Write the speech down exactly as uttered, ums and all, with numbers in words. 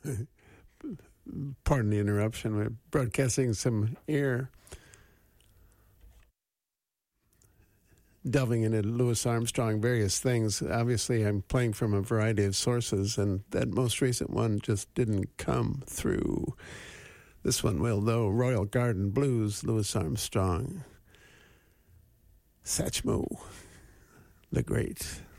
Pardon the interruption. We're broadcasting some air. Delving into Louis Armstrong, various things. Obviously, I'm playing from a variety of sources, and that most recent one just didn't come through. This one will, though. Royal Garden Blues, Louis Armstrong. Satchmo, the Great.